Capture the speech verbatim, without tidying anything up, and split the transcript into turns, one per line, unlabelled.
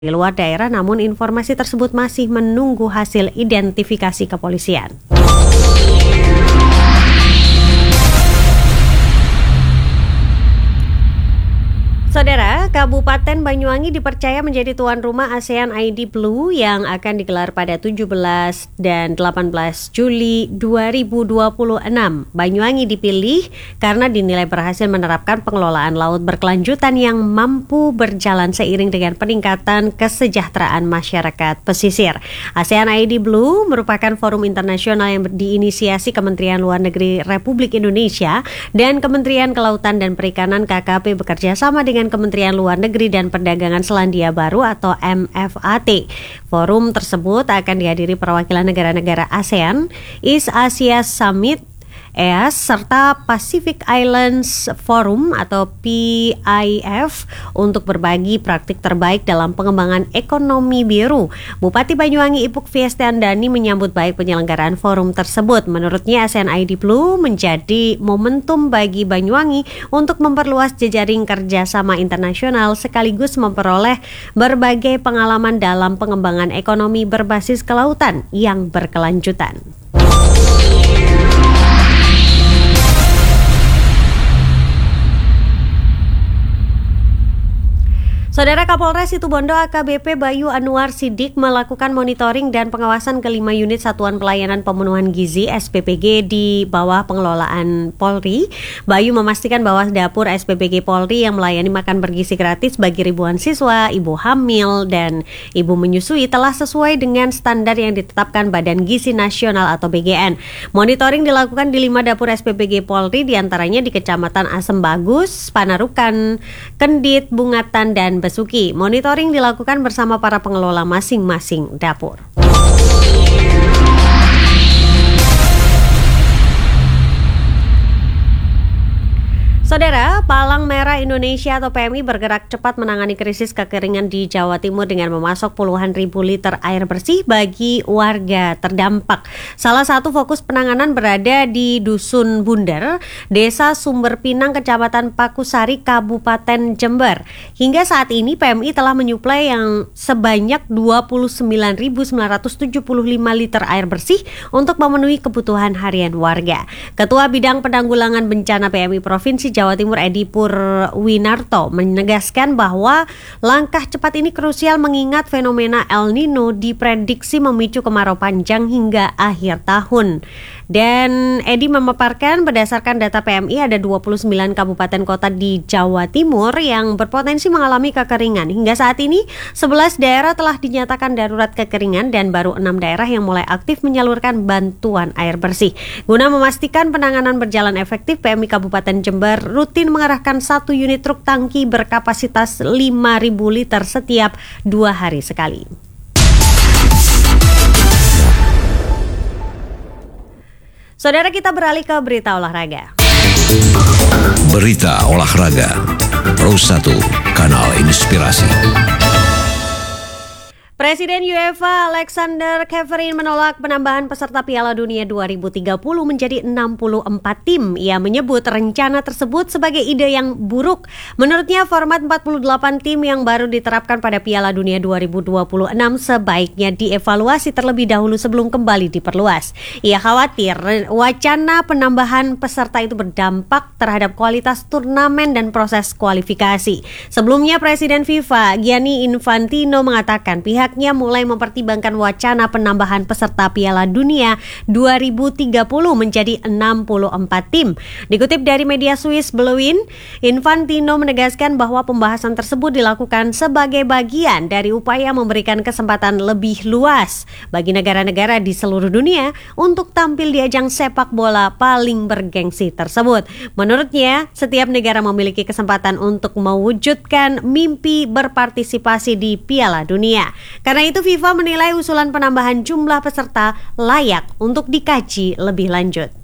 di luar daerah, namun informasi tersebut masih menunggu hasil identifikasi kepolisian. Saudara, Kabupaten Banyuwangi dipercaya menjadi tuan rumah ASEAN I D Blue yang akan digelar pada tujuh belas dan delapan belas Juli dua ribu dua puluh enam. Banyuwangi dipilih karena dinilai berhasil menerapkan pengelolaan laut berkelanjutan yang mampu berjalan seiring dengan peningkatan kesejahteraan masyarakat pesisir. ASEAN I D Blue merupakan forum internasional yang diinisiasi Kementerian Luar Negeri Republik Indonesia dan Kementerian Kelautan dan Perikanan K K P bekerja sama dengan Kementerian Luar Negeri dan Perdagangan Selandia Baru atau M F A T. Forum tersebut akan dihadiri perwakilan negara-negara ASEAN, East Asia Summit, E A S, serta Pacific Islands Forum atau P I F untuk berbagi praktik terbaik dalam pengembangan ekonomi biru. Bupati Banyuwangi Ipuk Fiestiandani menyambut baik penyelenggaraan forum tersebut. Menurutnya ASEAN I D Blue menjadi momentum bagi Banyuwangi untuk memperluas jejaring kerjasama internasional sekaligus memperoleh berbagai pengalaman dalam pengembangan ekonomi berbasis kelautan yang berkelanjutan. Saudara, Kapolres Situbondo A K B P Bayu Anwar Sidik melakukan monitoring dan pengawasan kelima unit Satuan Pelayanan Pemenuhan Gizi S P P G di bawah pengelolaan Polri. Bayu memastikan bahwa dapur S P P G Polri yang melayani makan bergizi gratis bagi ribuan siswa, ibu hamil, dan ibu menyusui telah sesuai dengan standar yang ditetapkan Badan Gizi Nasional atau B G N. Monitoring dilakukan di lima dapur S P P G Polri, diantaranya di Kecamatan Asem Bagus, Panarukan, Kendit, Bungatan, dan Besuki. Monitoring dilakukan bersama para pengelola masing-masing dapur. Saudara, Palang Merah Indonesia atau P M I bergerak cepat menangani krisis kekeringan di Jawa Timur dengan memasok puluhan ribu liter air bersih bagi warga terdampak. Salah satu fokus penanganan berada di Dusun Bunder, Desa Sumber Pinang, Kecamatan Pakusari, Kabupaten Jember. Hingga saat ini P M I telah menyuplai yang sebanyak dua puluh sembilan ribu sembilan ratus tujuh puluh lima liter air bersih untuk memenuhi kebutuhan harian warga. Ketua Bidang Penanggulangan Bencana P M I Provinsi Jawa Timur Edi Purwinarto menegaskan bahwa langkah cepat ini krusial mengingat fenomena El Nino diprediksi memicu kemarau panjang hingga akhir tahun. Dan Edi memaparkan berdasarkan data P M I ada dua puluh sembilan kabupaten kota di Jawa Timur yang berpotensi mengalami kekeringan. Hingga saat ini sebelas daerah telah dinyatakan darurat kekeringan dan baru enam daerah yang mulai aktif menyalurkan bantuan air bersih. Guna memastikan penanganan berjalan efektif, P M I Kabupaten Jember rutin mengerahkan satu unit truk tangki berkapasitas lima ribu liter setiap dua hari sekali. Saudara, kita beralih ke berita olahraga.
Berita olahraga Pro satu, kanal inspirasi.
Presiden UEFA Alexander Ceferin menolak penambahan peserta Piala Dunia dua ribu tiga puluh menjadi enam puluh empat tim. Ia menyebut rencana tersebut sebagai ide yang buruk. Menurutnya format empat puluh delapan tim yang baru diterapkan pada Piala Dunia dua ribu dua puluh enam sebaiknya dievaluasi terlebih dahulu sebelum kembali diperluas. Ia khawatir wacana penambahan peserta itu berdampak terhadap kualitas turnamen dan proses kualifikasi. Sebelumnya Presiden FIFA Gianni Infantino mengatakan pihak mulai mempertimbangkan wacana penambahan peserta Piala Dunia dua ribu tiga puluh menjadi enam puluh empat tim. Dikutip dari media Swiss Bluewin, Infantino menegaskan bahwa pembahasan tersebut dilakukan sebagai bagian dari upaya memberikan kesempatan lebih luas bagi negara-negara di seluruh dunia untuk tampil di ajang sepak bola paling bergengsi tersebut. Menurutnya, setiap negara memiliki kesempatan untuk mewujudkan mimpi berpartisipasi di Piala Dunia. Karena itu FIFA menilai usulan penambahan jumlah peserta layak untuk dikaji lebih lanjut.